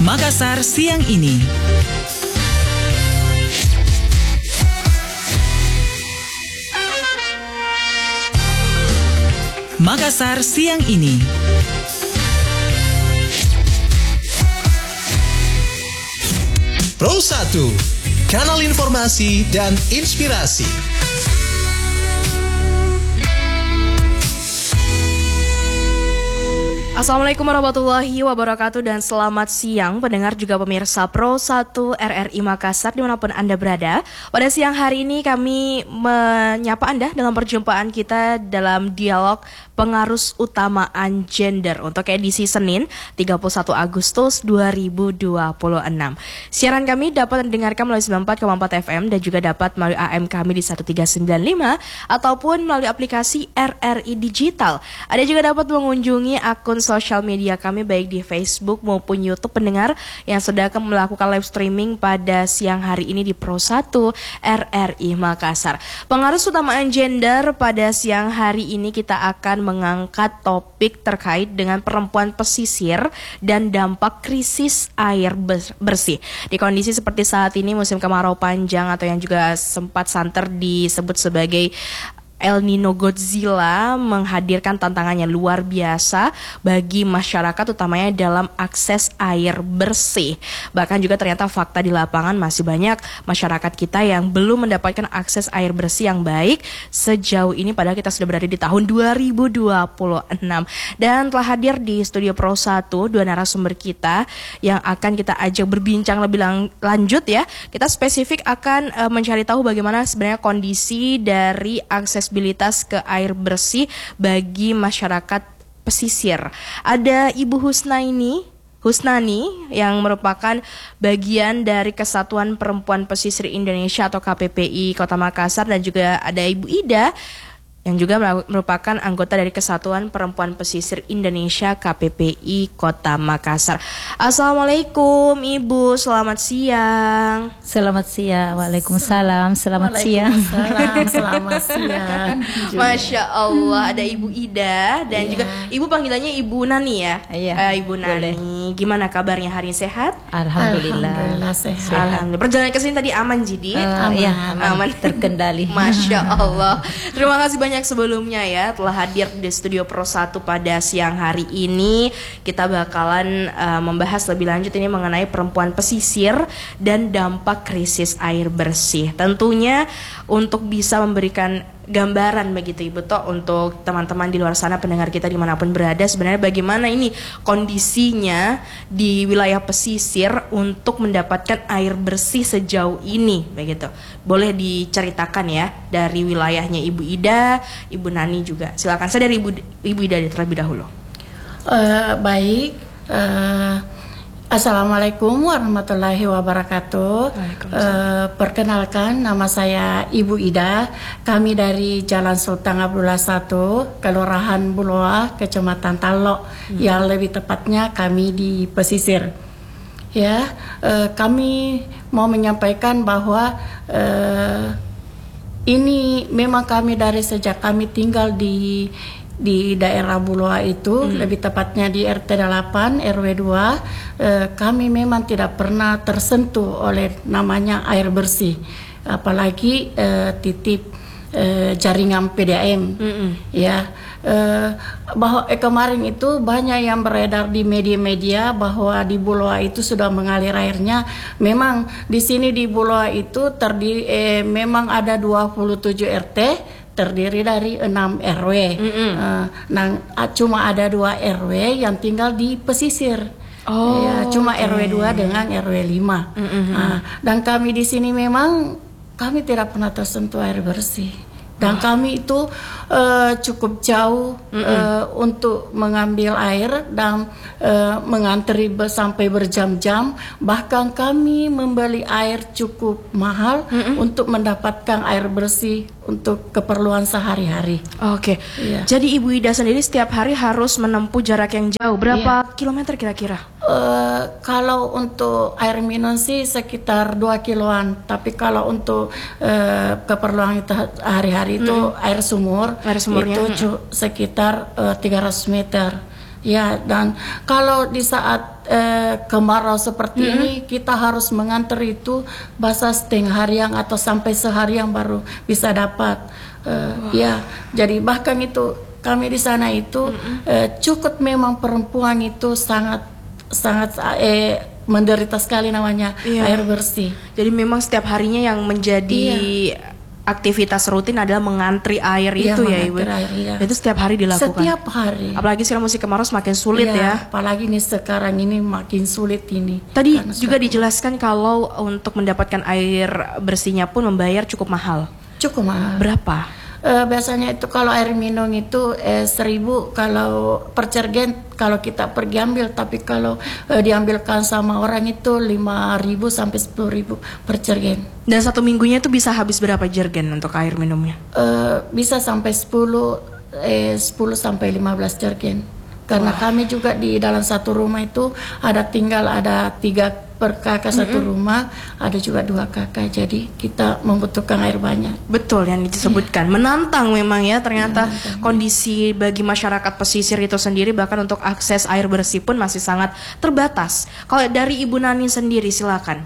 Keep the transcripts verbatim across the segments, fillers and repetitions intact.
Makassar siang ini. Makassar siang ini. Pro satu, kanal informasi dan inspirasi. Assalamualaikum warahmatullahi wabarakatuh dan selamat siang pendengar juga pemirsa Pro satu R R I Makassar dimanapun Anda berada. Pada siang hari ini kami menyapa Anda dalam perjumpaan kita dalam dialog pengarus utamaan gender untuk edisi Senin tiga puluh satu Agustus dua ribu dua puluh enam. Siaran kami dapat didengarkan melalui sembilan puluh empat koma empat F M dan juga dapat melalui A M kami di seribu tiga ratus sembilan puluh lima ataupun melalui aplikasi R R I Digital. Ada juga dapat mengunjungi akun sosial media kami baik di Facebook maupun YouTube pendengar yang sedang melakukan live streaming pada siang hari ini di Pro satu R R I Makassar. Pengarus utamaan gender pada siang hari ini kita akan mengangkat topik terkait dengan perempuan pesisir dan dampak krisis air bersih. Di kondisi seperti saat ini musim kemarau panjang atau yang juga sempat santer disebut sebagai El Nino Godzilla menghadirkan tantangannya luar biasa bagi masyarakat utamanya dalam akses air bersih. Bahkan juga ternyata fakta di lapangan masih banyak masyarakat kita yang belum mendapatkan akses air bersih yang baik sejauh ini padahal kita sudah berada di tahun dua ribu dua puluh enam. Dan telah hadir di studio Pro satu dua narasumber kita yang akan kita ajak berbincang lebih lang- lanjut ya. Kita spesifik akan uh, mencari tahu bagaimana sebenarnya kondisi dari akses ke air bersih bagi masyarakat pesisir. Ada Ibu Husnaini Husnani yang merupakan bagian dari Kesatuan Perempuan Pesisir Indonesia atau K P P I Kota Makassar dan juga ada Ibu Ida yang juga merupakan anggota dari Kesatuan Perempuan Pesisir Indonesia K P P I Kota Makassar. Assalamualaikum Ibu, selamat siang. Selamat siang, waalaikumsalam, selamat siang. Waalaikumsalam, selamat siang. Masya Allah, ada Ibu Ida dan yeah. juga Ibu panggilannya Ibu Nani ya. Iya. Uh, Ibu Nani, boleh. Gimana kabarnya hari ini sehat? Alhamdulillah. Alhamdulillah sehat. Alhamdulillah. Perjalanan ke sini tadi aman Jadi? Uh, aman. Ya, aman, aman. Terkendali. Masya Allah. Terima kasih banyak banyak sebelumnya ya telah hadir di studio Pro satu pada siang hari ini. Kita bakalan uh, membahas lebih lanjut ini mengenai perempuan pesisir dan dampak krisis air bersih. Tentunya untuk bisa memberikan gambaran begitu Ibu Tok untuk teman-teman di luar sana pendengar kita dimanapun berada sebenarnya bagaimana ini kondisinya di wilayah pesisir untuk mendapatkan air bersih sejauh ini begitu. Boleh diceritakan ya dari wilayahnya Ibu Ida, Ibu Nani juga. Silakan saya dari Ibu Ibu Ida terlebih dahulu. Uh, baik. Uh, Assalamualaikum warahmatullahi wabarakatuh. Uh, perkenalkan nama saya Ibu Ida. Kami dari Jalan Sultan Abdullah satu, Kelurahan Buloa, Kecamatan Talok. Hmm. Yang lebih tepatnya kami di pesisir. Ya, uh, kami mau menyampaikan bahwa uh, ini memang kami dari sejak kami tinggal di di daerah Buloa itu, hmm. lebih tepatnya di R T delapan R W dua, eh, kami memang tidak pernah tersentuh oleh namanya air bersih, apalagi eh, titip eh, jaringan P D A M. Hmm. Ya, eh, bahwa eh, kemarin itu banyak yang beredar di media-media bahwa di Buloa itu sudah mengalir airnya. Memang di sini di Buloa itu terdiri eh, memang ada dua puluh tujuh R T. Terdiri dari enam R W. Mm-hmm. Uh, nah, cuma ada dua R W yang tinggal di pesisir. Oh, ya, cuma okay. R W dua dengan R W lima. Mm-hmm. Uh, dan kami di sini memang kami tidak pernah tersentuh air bersih. Dan kami itu uh, cukup jauh mm-hmm. uh, untuk mengambil air dan uh, mengantri ber- sampai berjam-jam. Bahkan kami membeli air cukup mahal mm-hmm. untuk mendapatkan air bersih untuk keperluan sehari-hari. Oke. Iya. Jadi Ibu Ida sendiri setiap hari harus menempuh jarak yang jauh. Berapa iya. kilometer kira-kira? Uh, kalau untuk air minum sih sekitar dua kiloan. Tapi kalau untuk uh, keperluan itu hari-hari itu mm-hmm. air sumur, air sumurnya itu mm-hmm. sekitar uh, tiga ratus meter. Ya, dan kalau di saat eh, kemarau seperti mm-hmm. ini kita harus mengantar itu basah setengah harian atau sampai seharian baru bisa dapat. Eh, wow. Ya, jadi bahkan itu kami di sana itu mm-hmm. eh, cukup memang perempuan itu sangat sangat eh, menderita sekali namanya iya. air bersih. Jadi memang setiap harinya yang menjadi iya. aktivitas rutin adalah mengantri air iya, itu ya Ibu. Air, iya. Itu setiap hari dilakukan. Setiap hari. Apalagi sekarang musim kemarau semakin sulit iya, ya. Apalagi nih sekarang ini makin sulit ini. Tadi juga dijelaskan kalau untuk mendapatkan air bersihnya pun membayar cukup mahal. Cukup mahal. Berapa? Uh, biasanya itu kalau air minum itu eh, seribu kalau per jergen kalau kita pergi ambil, tapi kalau uh, diambilkan sama orang itu lima ribu sampai sepuluh ribu per jergen. Dan satu minggunya itu bisa habis berapa jergen untuk air minumnya? Uh, bisa sampai sepuluh eh, sepuluh sampai lima belas jergen. Karena wow. kami juga di dalam satu rumah itu ada tinggal ada tiga per kakak satu mm-hmm. rumah, ada juga dua kakak, jadi kita membutuhkan air banyak. Betul yang disebutkan, yeah. menantang memang ya ternyata menantang, kondisi ya. Bagi masyarakat pesisir itu sendiri bahkan untuk akses air bersih pun masih sangat terbatas. Kalau dari Ibu Nani sendiri silakan.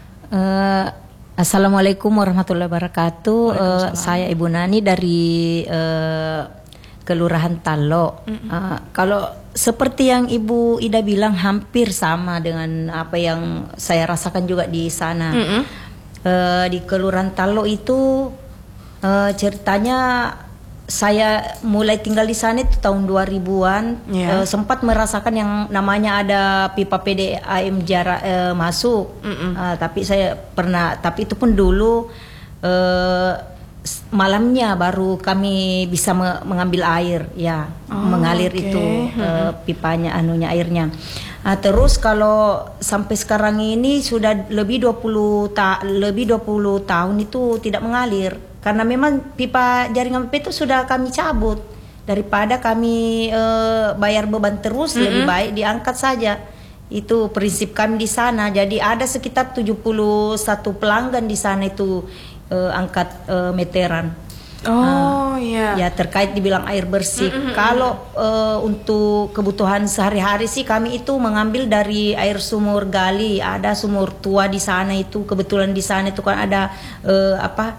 Uh, Assalamualaikum warahmatullahi wabarakatuh. Uh, saya Ibu Nani dari uh, Kelurahan Talo. Mm-hmm. Uh, kalau seperti yang Ibu Ida bilang hampir sama dengan apa yang saya rasakan juga di sana. Mm-hmm. Uh, di Kelurahan Talo itu uh, ceritanya saya mulai tinggal di sana itu tahun dua ribuan. Yeah. Uh, sempat merasakan yang namanya ada pipa P D A M jarak uh, masuk. Mm-hmm. Uh, tapi saya pernah, tapi itu pun dulu uh, malamnya baru kami bisa me- mengambil air ya, oh, mengalir okay. itu uh, pipanya anunya airnya. Nah, terus kalau sampai sekarang ini sudah lebih dua puluh ta- lebih dua puluh tahun itu tidak mengalir karena memang pipa jaringan pipa itu sudah kami cabut. Daripada kami uh, bayar beban terus, mm-hmm. lebih baik diangkat saja. Itu prinsip kami di sana. Jadi ada sekitar tujuh puluh satu pelanggan di sana itu Uh, angkat uh, meteran. Oh iya. Uh, ya terkait dibilang air bersih. Mm-hmm. Kalau uh, untuk kebutuhan sehari-hari sih kami itu mengambil dari air sumur gali. Ada sumur tua di sana itu. Kebetulan di sana itu kan ada uh, apa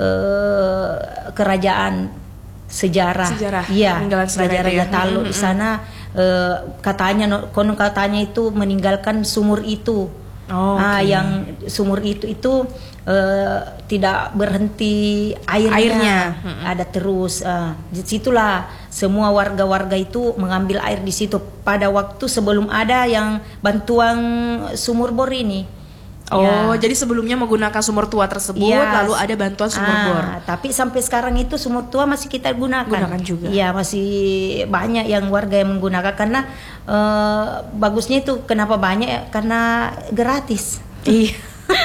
uh, kerajaan sejarah. Sejarah. Iya. Sejarah Raja Talo mm-hmm. di sana uh, katanya konon katanya itu meninggalkan sumur itu. Oh, ah, okay. Yang sumur itu itu uh, tidak berhenti airnya, airnya. ada terus. Uh, disitulah semua warga-warga itu mengambil air di situ pada waktu sebelum ada yang bantuan sumur bor ini. Oh, ya. Jadi sebelumnya menggunakan sumur tua tersebut, yes. lalu ada bantuan sumur ah, bor. Tapi sampai sekarang itu sumur tua masih kita gunakan. Gunakan juga. Iya, masih banyak yang warga yang menggunakan karena uh, bagusnya itu kenapa banyak ya? Karena gratis. Iya.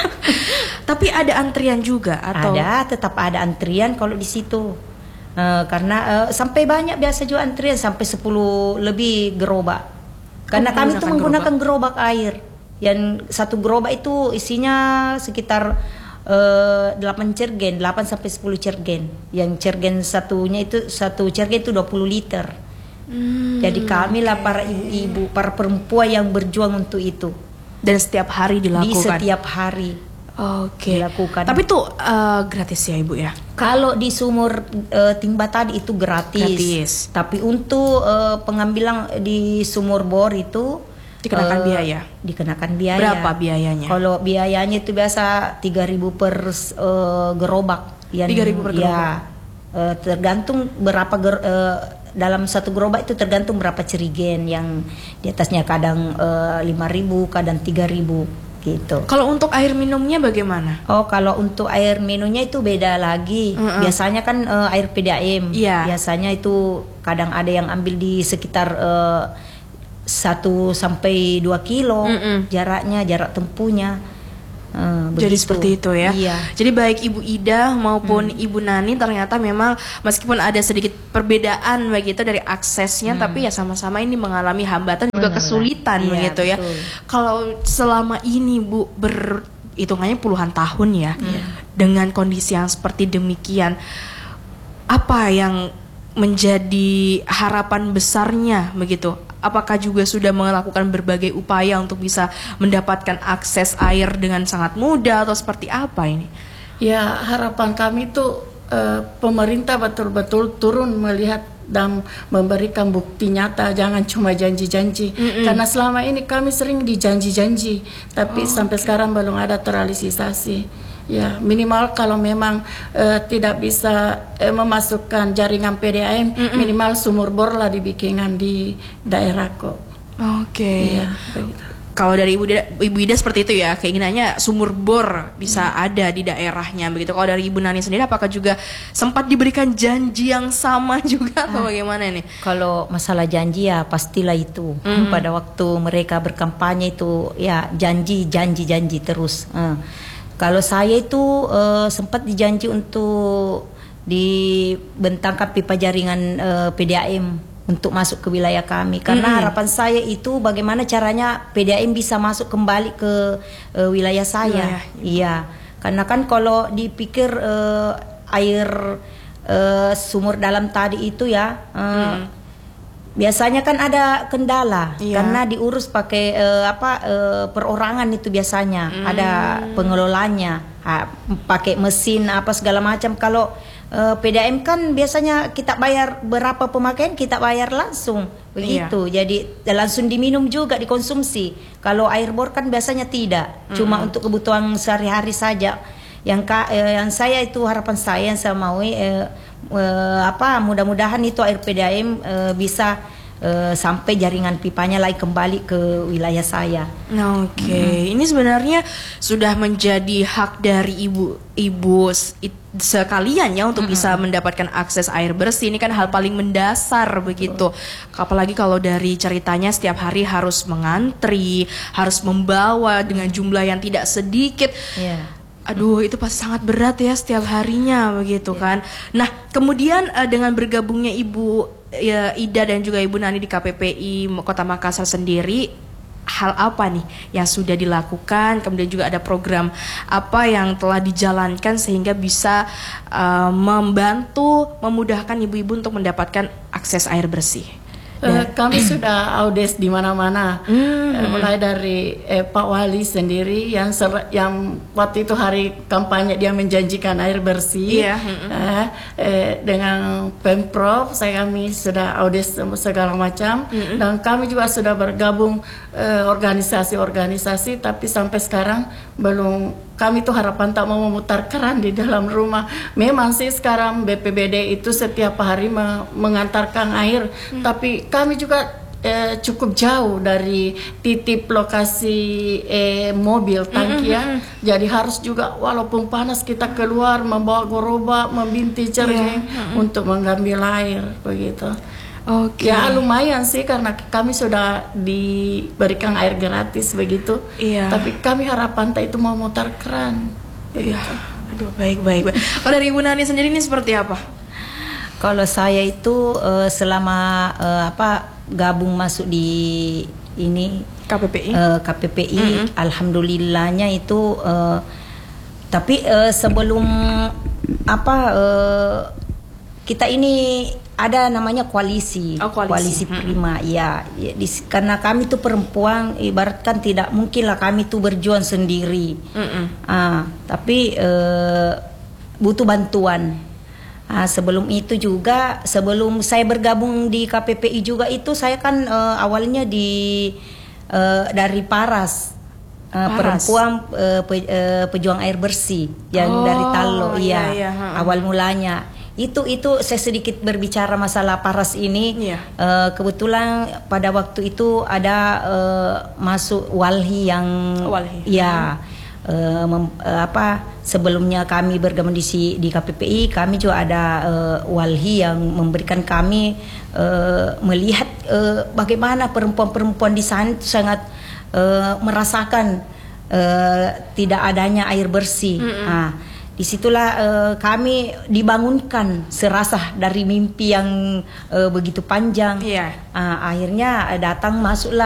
Tapi ada antrian juga atau? Ada, tetap ada antrian kalau di situ. Uh, karena uh, sampai banyak biasa juga antrian sampai sepuluh lebih gerobak. Karena oh, kami itu menggunakan gerobak, gerobak air. Yang satu gerobak itu isinya sekitar uh, delapan cergen, delapan sampai sepuluh cergen. Yang cergen satunya itu satu cergen itu dua puluh liter. Hmm, Jadi kami lah okay. para ibu-ibu, para perempuan yang berjuang untuk itu. Dan setiap hari dilakukan. Di setiap hari. Oke. Okay. Dilakukan. Tapi itu uh, gratis ya Ibu ya? Kalau di sumur uh, timba tadi itu gratis. Gratis. Tapi untuk uh, pengambilan di sumur bor itu dikenakan uh, biaya. Dikenakan biaya. Berapa biayanya? Kalau biayanya itu biasa tiga ribu per uh, gerobak. tiga ribu per gerobak. Ya. Uh, tergantung berapa ger, uh, dalam satu gerobak itu tergantung berapa cerigen, yang di atasnya kadang uh, lima ribu, kadang tiga ribu gitu. Kalau untuk air minumnya bagaimana? Oh, kalau untuk air minumnya itu beda lagi. Uh-uh. Biasanya kan uh, air P D A M. Yeah. Biasanya itu kadang ada yang ambil di sekitar uh, satu sampai dua kilo Mm-mm. jaraknya, jarak tempuhnya. Uh, Jadi seperti itu ya. Iya. Jadi baik Ibu Ida maupun hmm. Ibu Nani ternyata memang meskipun ada sedikit perbedaan begitu dari aksesnya, hmm. tapi ya sama-sama ini mengalami hambatan juga kesulitan iya, begitu ya. Betul. Kalau selama ini Bu berhitungannya puluhan tahun ya, hmm. dengan kondisi yang seperti demikian, apa yang menjadi harapan besarnya begitu? apakah juga sudah melakukan berbagai upaya untuk bisa mendapatkan akses air dengan sangat mudah atau seperti apa ini? Ya, harapan kami tuh uh, pemerintah betul-betul turun melihat dan memberikan bukti nyata, jangan cuma janji-janji. Mm-mm. Karena selama ini kami sering dijanji-janji, tapi oh, sampai okay. sekarang belum ada terrealisasi. Ya, minimal kalau memang uh, tidak bisa uh, memasukkan jaringan P D A M, Mm-mm. minimal sumur bor lah dibikinkan di daerahku. Oke. Okay. Ya, begitu. Kalau dari Ibu Ida, Ibu Ida seperti itu ya, keinginannya sumur bor bisa hmm. ada di daerahnya begitu. Kalau dari Ibu Nani sendiri, apakah juga sempat diberikan janji yang sama juga atau bagaimana nih? Kalau masalah janji ya pastilah itu. Hmm. Pada waktu mereka berkampanye itu ya janji, janji, janji terus. Uh. Kalau saya itu uh, sempat dijanji untuk dibentangkan pipa jaringan uh, P D A M untuk masuk ke wilayah kami, karena mm-hmm. harapan saya itu bagaimana caranya P D A M bisa masuk kembali ke uh, wilayah saya. Iya, iya, karena kan kalau dipikir uh, air uh, sumur dalam tadi itu ya uh, mm. biasanya kan ada kendala, iya. karena diurus pakai uh, apa uh, perorangan itu biasanya mm. ada pengelolanya, ha, pakai mesin apa segala macam. Kalau Uh, P D A M kan biasanya kita bayar berapa pemakaian, kita bayar langsung begitu. Iya. Jadi langsung diminum juga, dikonsumsi. Kalau air bor kan biasanya tidak, mm-hmm. cuma untuk kebutuhan sehari-hari saja. Yang ka, eh, yang saya itu harapan saya yang saya mau eh, eh, apa mudah-mudahan itu air P D A M eh, bisa Uh, sampai jaringan pipanya lagi kembali ke wilayah saya. Nah, oke, okay. hmm. ini sebenarnya sudah menjadi hak dari ibu-ibu sekalian ya untuk hmm. bisa mendapatkan akses air bersih. Ini kan hal paling mendasar begitu. Oh. Apalagi kalau dari ceritanya setiap hari harus mengantri, harus membawa dengan jumlah yang tidak sedikit. Yeah. Aduh, itu pasti sangat berat ya setiap harinya begitu yeah. kan. Nah, kemudian uh, dengan bergabungnya Ibu ya, Ida dan juga Ibu Nani di K P P I Kota Makassar sendiri, hal apa nih yang sudah dilakukan? Kemudian juga ada program apa yang telah dijalankan sehingga bisa uh, membantu memudahkan ibu-ibu untuk mendapatkan akses air bersih? Uh, kami sudah audes di mana-mana, mm-hmm. uh, mulai dari eh, Pak Wali sendiri yang ser- yang waktu itu hari kampanye dia menjanjikan air bersih, yeah. mm-hmm. uh, eh, dengan Pemprov saya kami sudah audes segala macam, mm-hmm. dan kami juga sudah bergabung uh, organisasi-organisasi, tapi sampai sekarang belum. Kami tuh harapan tak mau memutar keran di dalam rumah. Memang sih sekarang B P B D itu setiap hari me- mengantarkan air, hmm. tapi kami juga eh, cukup jauh dari titik lokasi eh, mobil tangki ya. Hmm, hmm, hmm. Jadi harus juga walaupun panas kita keluar membawa gerobak, membinti jering yeah. hmm. untuk mengambil air begitu. Okay. Ya lumayan sih karena kami sudah diberikan air gratis begitu. Iya. Tapi kami harapan tak itu mau mutar keran. Iya. Aduh, baik baik. baik. Kalau dari Ibu Nani sendiri ini seperti apa? Kalau saya itu uh, selama uh, apa gabung masuk di ini K P P I, uh, K P P I, mm-hmm. alhamdulillahnya itu. Uh, tapi uh, sebelum apa uh, kita ini ada namanya koalisi, oh, koalisi, koalisi hmm. Prima, ya, ya di, karena kami tuh perempuan, ibaratkan tidak mungkin lah kami tuh berjuang sendiri, ah, tapi eh, butuh bantuan. Ah, sebelum itu juga, sebelum saya bergabung di K P P I juga itu saya kan eh, awalnya di eh, dari Paras. Uh, perempuan uh, pe, uh, pejuang air bersih yang oh, dari Talo, iya, iya, iya. awal mulanya itu itu saya sedikit berbicara masalah Paras ini. Iya. Uh, kebetulan pada waktu itu ada uh, masuk Walhi yang, Walhi. ya, uh, mem, uh, apa sebelumnya kami bergabung di di K P P I, kami juga ada uh, Walhi yang memberikan kami uh, melihat uh, bagaimana perempuan-perempuan di sana itu sangat Uh, merasakan uh, tidak adanya air bersih. Mm-hmm. Nah, disitulah uh, kami dibangunkan serasa dari mimpi yang uh, begitu panjang. Yeah. Uh, akhirnya datang masuklah